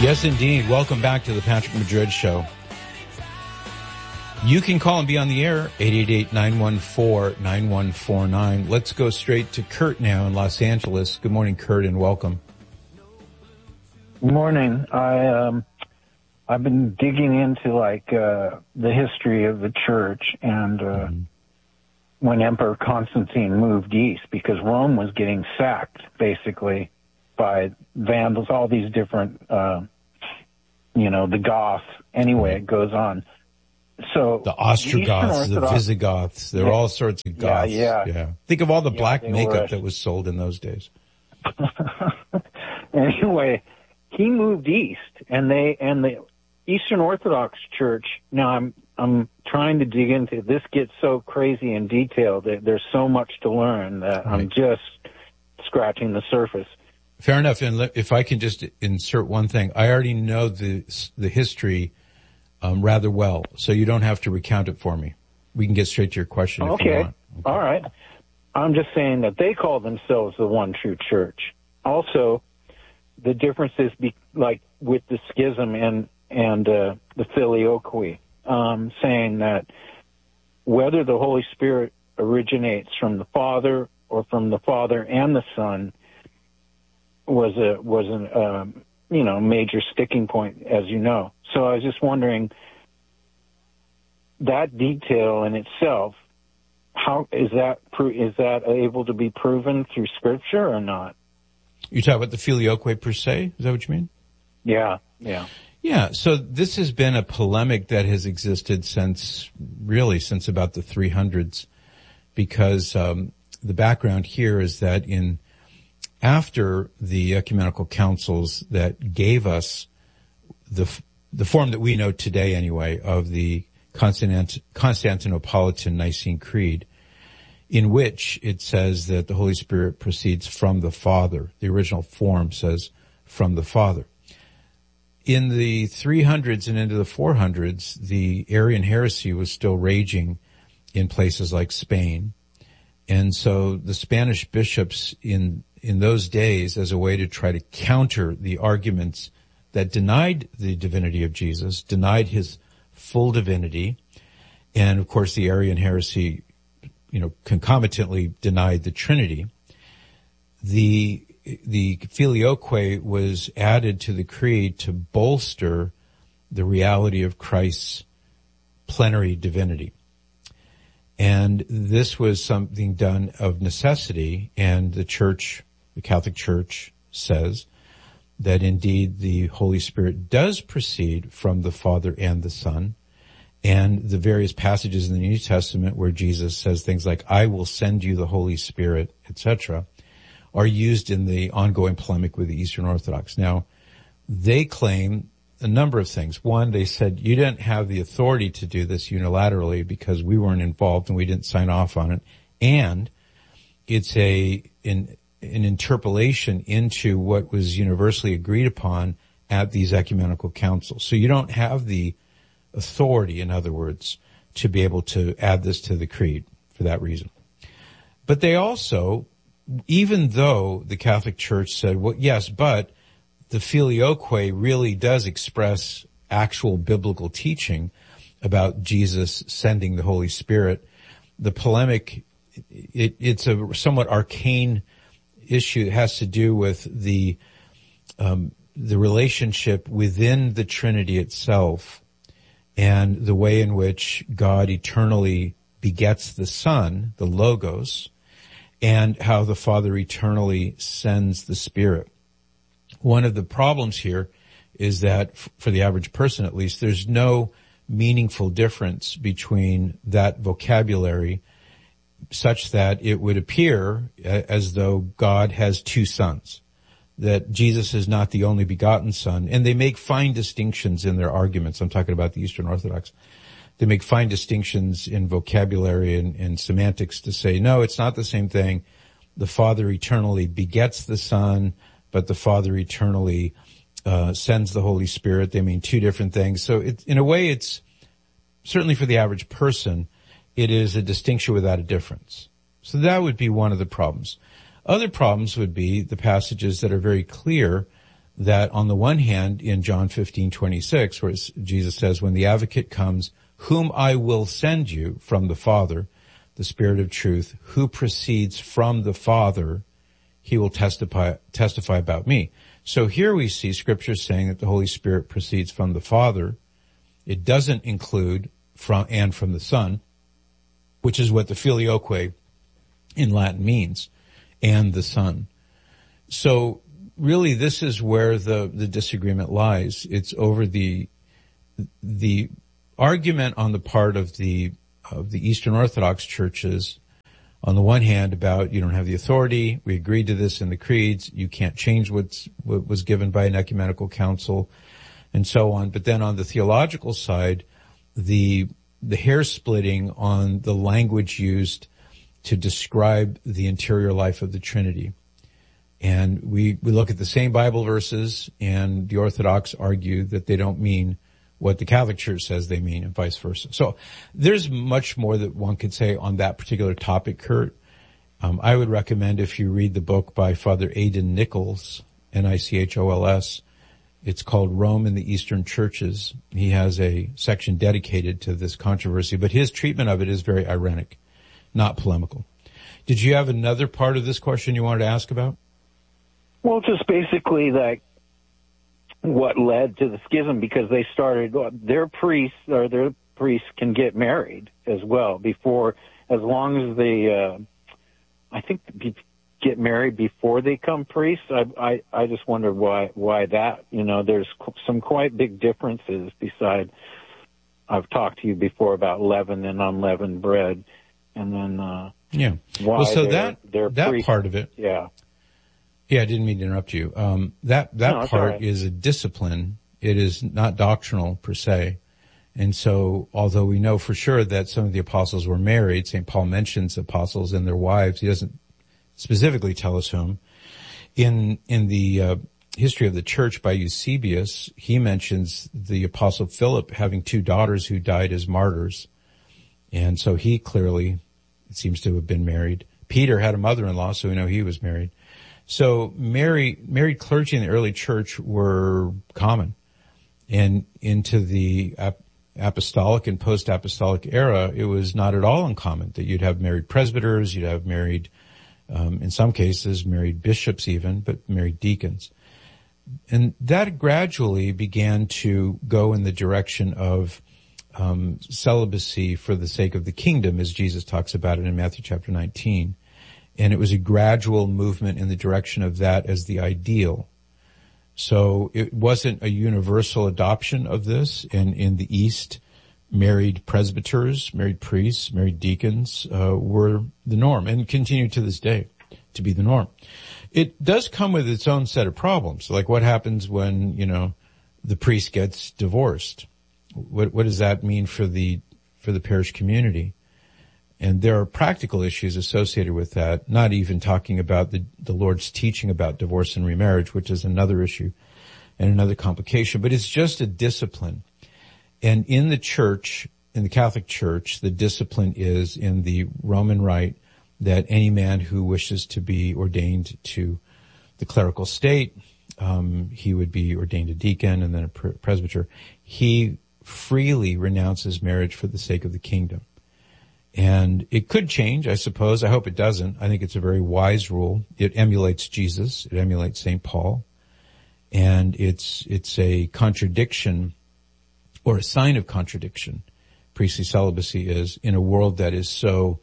Yes, indeed. Welcome back to the Patrick Madrid Show. You can call and be on the air, 888-914-9149. Let's go straight to Kurt now in Los Angeles. Good morning, Kurt, and welcome. Good morning. I've been digging into the history of the church and when Emperor Constantine moved east, because Rome was getting sacked basically by Vandals, all these different the Goths. Anyway, it goes on. So the Ostrogoths, the Visigoths, there are all sorts of Goths. Yeah. Think of all the black makeup that was sold in those days. Anyway, he moved east, and the Eastern Orthodox Church. Now I'm trying to dig into this. Gets so crazy in detail that there's so much to learn that I'm just scratching the surface. Fair enough. And if I can just insert one thing, I already know the history rather well, so you don't have to recount it for me. We can get straight to your question if you want. Okay. All right. I'm just saying that they call themselves the one true church. Also, the differences with the schism and the filioque, saying that whether the Holy Spirit originates from the Father or from the Father and the Son was a major sticking point, as you know. So I was just wondering, that detail in itself, how is that able to be proven through Scripture or not? You talk about the filioque per se? Is that what you mean? Yeah. Yeah, so this has been a polemic that has existed since about the 300s, because the background here is that after the ecumenical councils that gave us the form that we know today anyway of the Constantinopolitan Nicene Creed, in which it says that the Holy Spirit proceeds from the Father. The original form says from the Father. In the 300s and into the 400s, the Arian heresy was still raging in places like Spain. And so the Spanish bishops in those days, as a way to try to counter the arguments that denied the divinity of Jesus, denied his full divinity, and of course the Arian heresy, concomitantly denied the Trinity, the filioque was added to the creed to bolster the reality of Christ's plenary divinity. And this was something done of necessity, and the Catholic Church says that indeed the Holy Spirit does proceed from the Father and the Son, and the various passages in the New Testament where Jesus says things like, I will send you the Holy Spirit, etc., are used in the ongoing polemic with the Eastern Orthodox. Now, they claim a number of things. One, they said you didn't have the authority to do this unilaterally because we weren't involved and we didn't sign off on it. And it's an interpolation into what was universally agreed upon at these ecumenical councils. So you don't have the authority, in other words, to be able to add this to the creed for that reason. But they also, even though the Catholic Church said, well, yes, but the filioque really does express actual biblical teaching about Jesus sending the Holy Spirit, the polemic, it's a somewhat arcane issue. It has to do with the relationship within the Trinity itself and the way in which God eternally begets the Son, the Logos, and how the Father eternally sends the Spirit. One of the problems here is that, for the average person at least, there's no meaningful difference between that vocabulary such that it would appear as though God has two sons, that Jesus is not the only begotten Son. And they make fine distinctions in their arguments. I'm talking about the Eastern Orthodox. They make fine distinctions in vocabulary and semantics to say, no, it's not the same thing. The Father eternally begets the Son, but the Father eternally sends the Holy Spirit. They mean two different things. So in a way, it's certainly for the average person, it is a distinction without a difference. So that would be one of the problems. Other problems would be the passages that are very clear that on the one hand, in John 15:26, where Jesus says, when the advocate comes, whom I will send you from the Father, the Spirit of truth, who proceeds from the Father, he will testify about me. So here we see Scripture saying that the Holy Spirit proceeds from the Father. It doesn't include from the Son, which is what the filioque in Latin means, and the Son. So really this is where the disagreement lies. It's over the argument on the part of the Eastern Orthodox churches, on the one hand, about you don't have the authority, we agreed to this in the creeds, you can't change what was given by an ecumenical council, and so on. But then on the theological side, the hair splitting on the language used to describe the interior life of the Trinity. And we look at the same Bible verses, and the Orthodox argue that they don't mean what the Catholic Church says they mean, and vice versa. So there's much more that one could say on that particular topic, Kurt. I would recommend if you read the book by Father Aidan Nichols, Nichols. It's called Rome and the Eastern Churches. He has a section dedicated to this controversy, but his treatment of it is very ironic, not polemical. Did you have another part of this question you wanted to ask about? Well, just basically like what led to the schism, because they started their priests can get married as well before, as long as they, I think, get married before they become priests. I just wondered why that. There's some quite big differences. Beside, I've talked to you before about leavened and unleavened bread, and then yeah. Why well, so that priests, part of it, yeah. Yeah, I didn't mean to interrupt you. That part right. is a discipline. It is not doctrinal per se. And so, although we know for sure that some of the apostles were married, St. Paul mentions apostles and their wives. He doesn't specifically tell us whom. In the history of the church by Eusebius, he mentions the apostle Philip having 2 daughters who died as martyrs. And so he clearly, it seems to have been married. Peter had a mother-in-law, so we know he was married. So married clergy in the early church were common. And into the apostolic and post-apostolic era, it was not at all uncommon that you'd have married presbyters, you'd have married, in some cases, married bishops even, but married deacons. And that gradually began to go in the direction of celibacy for the sake of the kingdom, as Jesus talks about it in Matthew chapter 19. And it was a gradual movement in the direction of that as the ideal. So it wasn't a universal adoption of this. And in the East, married presbyters, married priests, married deacons were the norm, and continue to this day to be the norm. It does come with its own set of problems. Like what happens when, the priest gets divorced? What does that mean for the parish community? And there are practical issues associated with that, not even talking about the Lord's teaching about divorce and remarriage, which is another issue and another complication. But it's just a discipline. And in the church, in the Catholic Church, the discipline is in the Roman Rite that any man who wishes to be ordained to the clerical state, he would be ordained a deacon and then a presbyter. He freely renounces marriage for the sake of the kingdom. And it could change, I suppose. I hope it doesn't. I think it's a very wise rule. It emulates Jesus. It emulates St. Paul. And it's a contradiction, or a sign of contradiction, priestly celibacy is, in a world that is so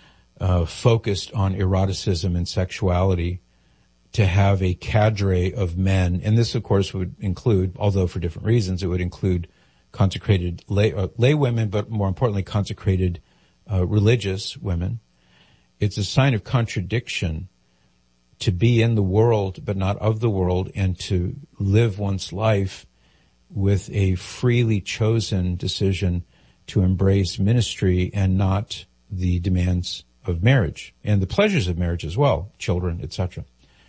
focused on eroticism and sexuality, to have a cadre of men. And this, of course, would include, although for different reasons, it would include consecrated lay women, but more importantly, consecrated religious women. It's a sign of contradiction to be in the world but not of the world, and to live one's life with a freely chosen decision to embrace ministry and not the demands of marriage and the pleasures of marriage as well, children, etc.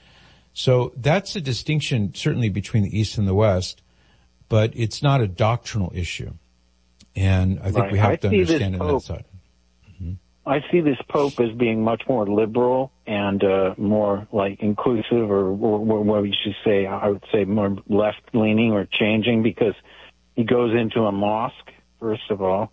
So that's a distinction certainly between the East and the West, but it's not a doctrinal issue. And I think we have to understand it on that side. I see this Pope as being much more liberal and more like inclusive, or what we should say, I would say more left-leaning or changing, because he goes into a mosque, first of all,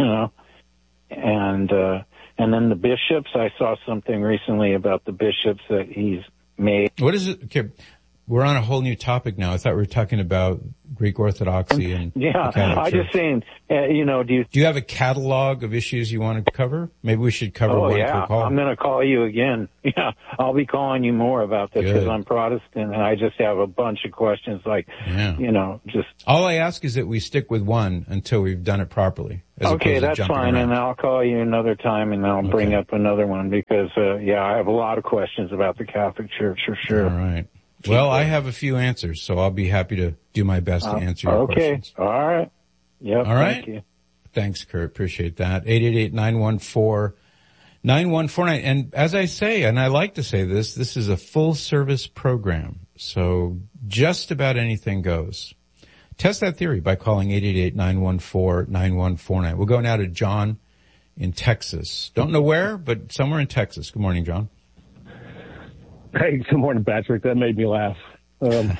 and then the bishops. I saw something recently about the bishops that he's made. What is it? Okay, we're on a whole new topic now. I thought we were talking about Greek Orthodoxy and yeah. I'm just saying, do you have a catalog of issues you want to cover? Maybe we should cover one per call. I'm going to call you again. Yeah, I'll be calling you more about this because I'm Protestant and I just have a bunch of questions. Just all I ask is that we stick with one until we've done it properly. Okay, that's fine, and I'll call you another time and I'll bring up another one because I have a lot of questions about the Catholic Church for sure. All right. Well, I have a few answers, so I'll be happy to do my best to answer your questions. Okay. All right. Yep. All right. Thank you. Thanks, Kurt. Appreciate that. 888-914-9149. And as I say, and I like to say this is a full service program. So just about anything goes. Test that theory by calling 888-914-9149. We'll go now to John in Texas. Don't know where, but somewhere in Texas. Good morning, John. Hey, good morning, Patrick. That made me laugh. I'm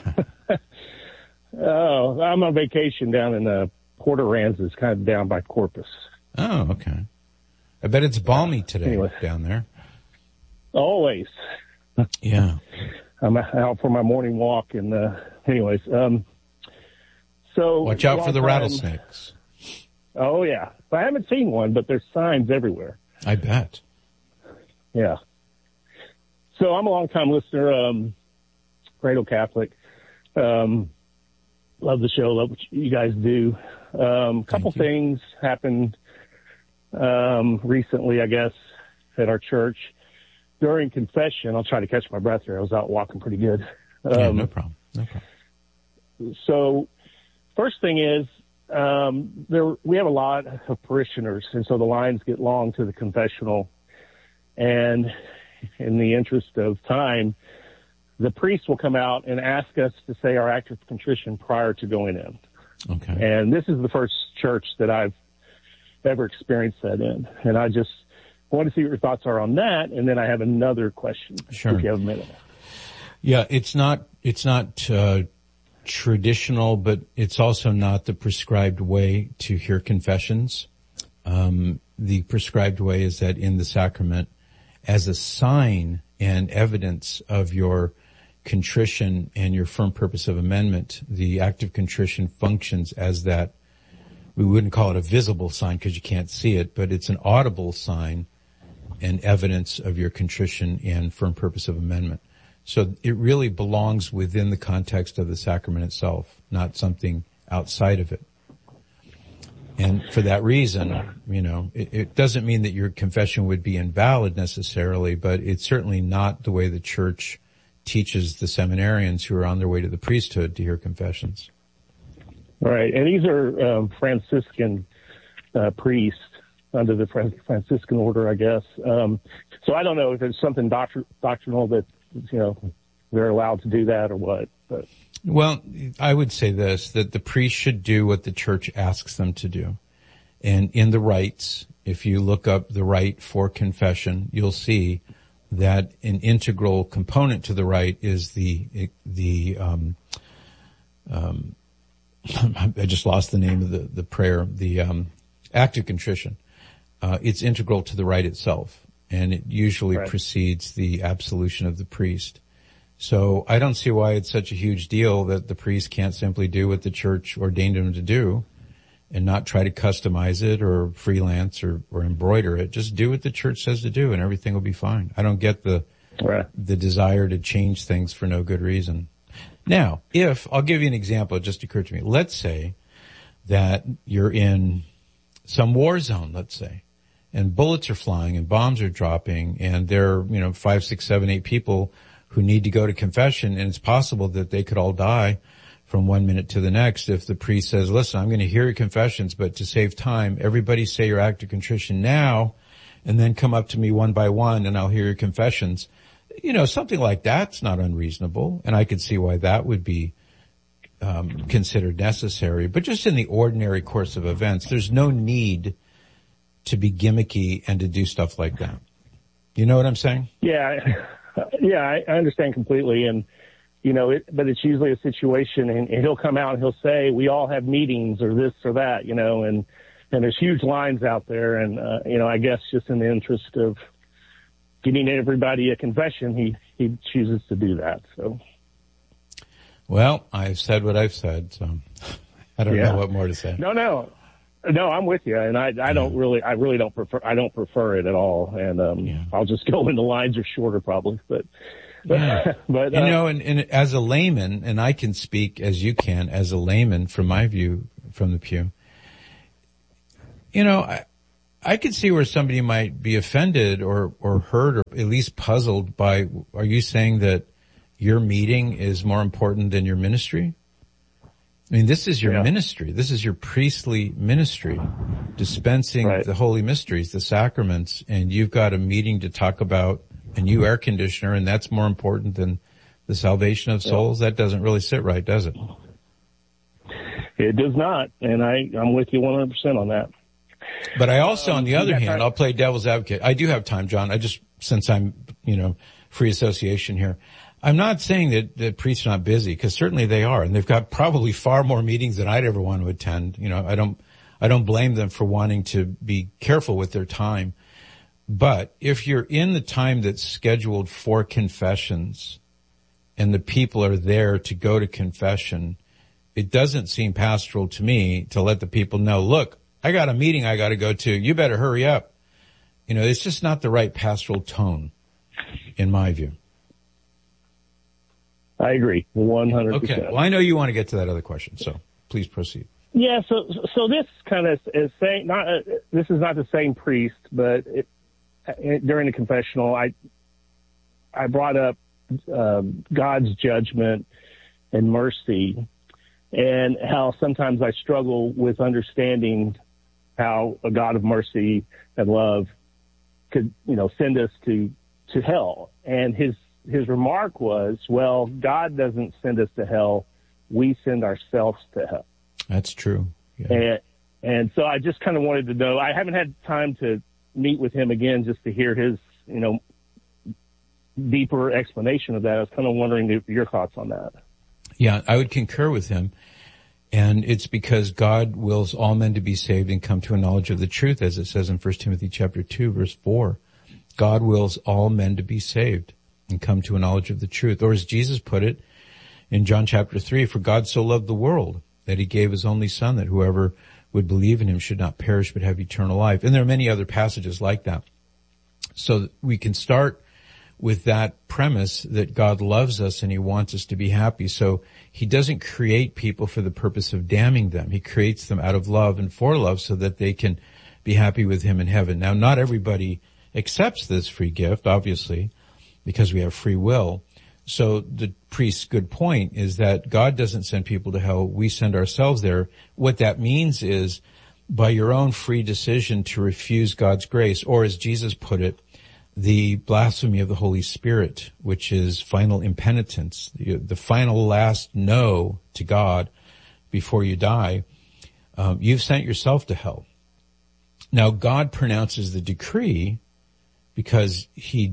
on vacation down in Port Aransas, kind of down by Corpus. Oh, okay. I bet it's balmy today down there. Always. Yeah. I'm out for my morning walk, and so watch out for the rattlesnakes. Oh yeah, I haven't seen one, but there's signs everywhere. I bet. Yeah. So I'm a long-time listener, Cradle Catholic. Love the show, love what you guys do. Couple things happened recently, I guess, at our church. During confession, I'll try to catch my breath here. I was out walking pretty good. No problem. So first thing is, we have a lot of parishioners, and so the lines get long to the confessional. And in the interest of time, the priest will come out and ask us to say our act of contrition prior to going in. Okay. And this is the first church that I've ever experienced that in. And I just want to see what your thoughts are on that. And then I have another question. Sure. If you have a minute. Yeah, it's not traditional, but it's also not the prescribed way to hear confessions. The prescribed way is that in the sacrament, as a sign and evidence of your contrition and your firm purpose of amendment, the act of contrition functions as that. We wouldn't call it a visible sign because you can't see it, but it's an audible sign and evidence of your contrition and firm purpose of amendment. So it really belongs within the context of the sacrament itself, not something outside of it. And for that reason, it doesn't mean that your confession would be invalid necessarily, but it's certainly not the way the church teaches the seminarians who are on their way to the priesthood to hear confessions. Right. And these are Franciscan priests under the Franciscan order, I guess. So I don't know if it's something doctrinal that, they're allowed to do that or what. But. Well, I would say this, that the priest should do what the church asks them to do. And in the rites, if you look up the rite for confession, you'll see that an integral component to the rite is I just lost the name of the prayer, the act of contrition. It's integral to the rite itself, and it usually precedes the absolution of the priest. So I don't see why it's such a huge deal that the priest can't simply do what the church ordained him to do and not try to customize it or freelance or embroider it. Just do what the church says to do and everything will be fine. I don't get the desire to change things for no good reason. Now, I'll give you an example, it just occurred to me. Let's say that you're in some war zone, let's say, and bullets are flying and bombs are dropping and there are, 5, 6, 7, 8 people who need to go to confession, and it's possible that they could all die from one minute to the next if the priest says, listen, I'm going to hear your confessions, but to save time, everybody say your act of contrition now, and then come up to me one by one, and I'll hear your confessions. Something like that's not unreasonable, and I could see why that would be considered necessary. But just in the ordinary course of events, there's no need to be gimmicky and to do stuff like that. You know what I'm saying? Yeah, I understand completely. And, but it's usually a situation, and he'll come out and he'll say, we all have meetings or this or that, and there's huge lines out there. And, I guess just in the interest of getting everybody a confession, he chooses to do that. So. Well, I've said what I've said, so I don't know what more to say. No, I'm with you, and I don't prefer it at all, and I'll just go when the lines are shorter, probably. But and as a layman, and I can speak as you can as a layman from my view from the pew. I could see where somebody might be offended or hurt or at least puzzled by. Are you saying that your meeting is more important than your ministry? I mean, this is your ministry. This is your priestly ministry, dispensing the holy mysteries, the sacraments, and you've got a meeting to talk about a new air conditioner, and that's more important than the salvation of souls. That doesn't really sit right, does it? It does not, and I'm with you 100% on that. But I also, on the other hand, I'll play devil's advocate. I do have time, John. Since I'm, free association here. I'm not saying that priests are not busy, because certainly they are, and they've got probably far more meetings than I'd ever want to attend. I don't blame them for wanting to be careful with their time. But if you're in the time that's scheduled for confessions and the people are there to go to confession, it doesn't seem pastoral to me to let the people know, look, I got a meeting I got to go to. You better hurry up. It's just not the right pastoral tone, in my view. I agree, 100%. Okay. Well, I know you want to get to that other question, so please proceed. Yeah. So this kind of is saying this is not the same priest, but during the confessional, I brought up God's judgment and mercy, and how sometimes I struggle with understanding how a God of mercy and love could, send us to hell. And his remark was, well, God doesn't send us to hell. We send ourselves to hell. That's true. Yeah. And so I just kind of wanted to know, I haven't had time to meet with him again just to hear his, deeper explanation of that. I was kind of wondering your thoughts on that. Yeah, I would concur with him. And it's because God wills all men to be saved and come to a knowledge of the truth, as it says in 1 Timothy chapter 2, verse 4. God wills all men to be saved and come to a knowledge of the truth. Or as Jesus put it in John chapter 3, for God so loved the world that he gave his only son, that whoever would believe in him should not perish but have eternal life. And there are many other passages like that. So we can start with that premise that God loves us and he wants us to be happy. So he doesn't create people for the purpose of damning them. He creates them out of love and for love so that they can be happy with him in heaven. Now, not everybody accepts this free gift, obviously, because we have free will. So the priest's good point is that God doesn't send people to hell. We send ourselves there. What that means is by your own free decision to refuse God's grace, or as Jesus put it, the blasphemy of the Holy Spirit, which is final impenitence, the final last no to God before you die, you've sent yourself to hell. Now, God pronounces the decree because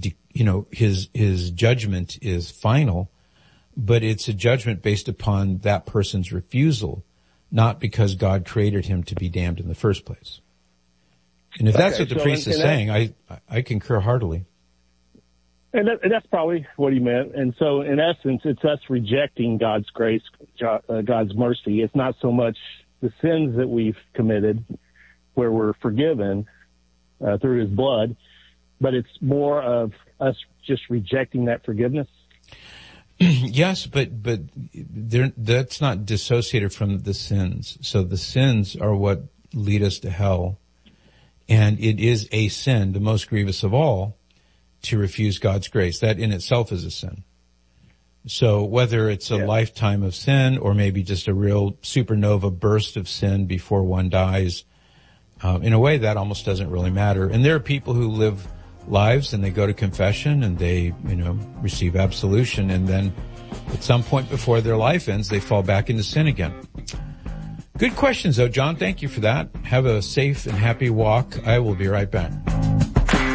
his judgment is final, but it's a judgment based upon that person's refusal, not because God created him to be damned in the first place. And if that's what the priest is saying, I concur heartily. And that's probably what he meant. And so, in essence, it's us rejecting God's grace, God's mercy. It's not so much the sins that we've committed, where we're forgiven through his blood, but it's more of us just rejecting that forgiveness. Yes, but that's not dissociated from the sins. So the sins are what lead us to hell. And it is a sin, the most grievous of all, to refuse God's grace. That in itself is a sin. So whether it's a lifetime of sin or maybe just a real supernova burst of sin before one dies, in a way that almost doesn't really matter. And there are people who live lives and they go to confession and they, receive absolution, and then at some point before their life ends, they fall back into sin again. Good questions, though, John. Thank you for that. Have a safe and happy walk. I will be right back.